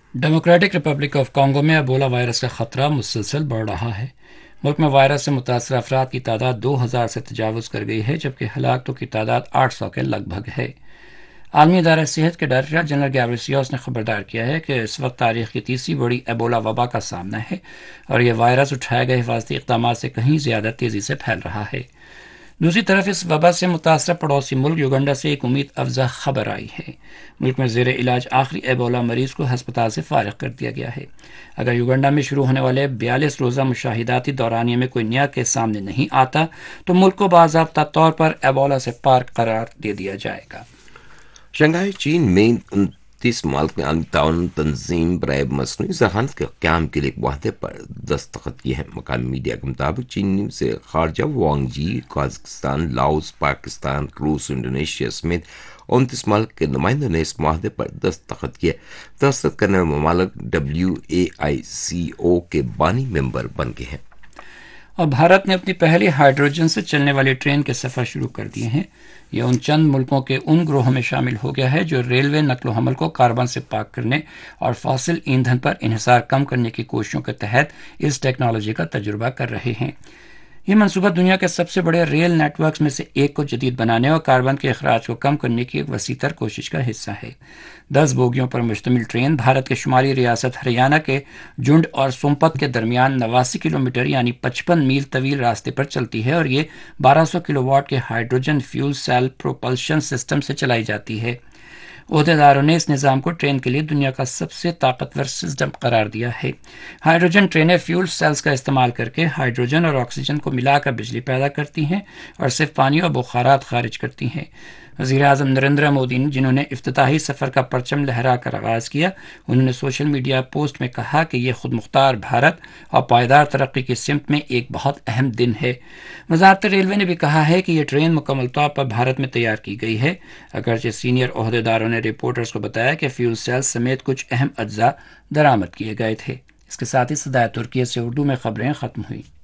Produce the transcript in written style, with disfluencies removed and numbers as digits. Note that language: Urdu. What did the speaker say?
ڈیموکریٹک ریپبلک آف کانگو میں ایبولا وائرس کا خطرہ مسلسل بڑھ رہا ہے۔ ملک میں وائرس سے متاثرہ افراد کی تعداد 2000 سے تجاوز کر گئی ہے، جبکہ ہلاکتوں کی تعداد 800 کے لگ بھگ ہے۔ عالمی ادارہ صحت کے ڈائریکٹر جنرل گیبریسیوس نے خبردار کیا ہے کہ اس وقت تاریخ کی تیسری بڑی ایبولا وبا کا سامنا ہے اور یہ وائرس اٹھائے گئے حفاظتی اقدامات سے کہیں زیادہ تیزی سے پھیل رہا ہے۔ دوسری طرف اس وبا سے متاثرہ پڑوسی ملک یوگنڈا سے ایک امید افزا خبر آئی ہے۔ ملک میں زیر علاج آخری ایبولا مریض کو ہسپتال سے فارغ کر دیا گیا ہے۔ اگر یوگنڈا میں شروع ہونے والے 42 روزہ مشاہداتی دورانیے میں کوئی نیا کیس سامنے نہیں آتا تو ملک کو باضابطہ طور پر ایبولا سے پاک قرار دے دیا جائے گا۔ شنگھائی چین میں 29 مالک نے عالمی تعاون تنظیم برائے مصنوعی ذہانت کے قیام کے لیے ایک معاہدے پر دستخط کیے ہیں۔ مقامی میڈیا کے مطابق چین سے خارجہ وانگ جی قازقستان، لاؤس، پاکستان، روس، انڈونیشیا سمیت 29 ملک کے نمائندوں نے اس معاہدے پر دستخط کیے۔ دستخط کرنے والے ممالک WAICO کے بانی ممبر بن گئے ہیں۔ اور بھارت نے اپنی پہلی ہائیڈروجن سے چلنے والی ٹرین کے سفر شروع کر دیے ہیں۔ یہ ان چند ملکوں کے ان گروہوں میں شامل ہو گیا ہے جو ریلوے نقل و حمل کو کاربن سے پاک کرنے اور فاسل ایندھن پر انحصار کم کرنے کی کوششوں کے تحت اس ٹیکنالوجی کا تجربہ کر رہے ہیں۔ یہ منصوبہ دنیا کے سب سے بڑے ریل نیٹ ورکس میں سے ایک کو جدید بنانے اور کاربن کے اخراج کو کم کرنے کی ایک وسیع تر کوشش کا حصہ ہے۔ 10 بوگیوں پر مشتمل ٹرین بھارت کے شمالی ریاست ہریانہ کے جنڈ اور سونپت کے درمیان 89 کلومیٹر یعنی 55 میل طویل راستے پر چلتی ہے اور یہ 1200 کلو واٹ کے hydrogen fuel cell propulsion system سے چلائی جاتی ہے۔ عہدیداروں نے اس نظام کو ٹرین کے لیے دنیا کا سب سے طاقتور سسٹم قرار دیا ہے۔ ہائیڈروجن ٹرینیں فیول سیلز کا استعمال کر کے ہائیڈروجن اور آکسیجن کو ملا کر بجلی پیدا کرتی ہیں اور صرف پانی اور بخارات خارج کرتی ہیں۔ وزیر اعظم نریندر مودی نے، جنہوں نے افتتاحی سفر کا پرچم لہرا کر آغاز کیا، انہوں نے سوشل میڈیا پوسٹ میں کہا کہ یہ خود مختار بھارت اور پائیدار ترقی کی سمت میں ایک بہت اہم دن ہے۔ وزارت ریلوے نے بھی کہا ہے کہ یہ ٹرین مکمل طور پر بھارت میں تیار کی گئی ہے، اگرچہ سینئر عہدیداروں نے رپورٹرز کو بتایا کہ فیول سیل سمیت کچھ اہم اجزاء درآمد کیے گئے تھے۔ اس کے ساتھ ہی صدائے ترکیہ سے اردو میں خبریں ختم ہوئی۔